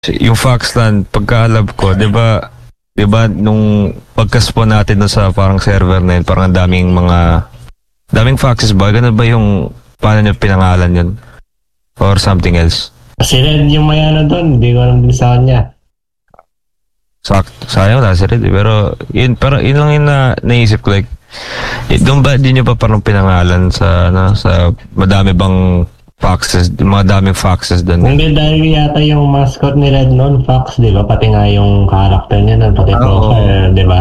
Yung Foxland, pagkaalab ko, 'di ba nung pagka-spawn natin dun sa parang server na yun, parang ang daming foxes ba? Ganun ba yung paano niya pinangalan yun? Or something else? Si Red yung may ano doon, hindi ko alam din sa kanya. Sayang wala si Red, pero yun lang yung naisip ko, like, doon ba din nyo pa parang pinangalan sa madami bang foxes, mga daming foxes doon? Hindi, dahil yata yung mascot ni Red noon, Fox, di ba? Pati nga yung character niya nun, pati profile, di ba?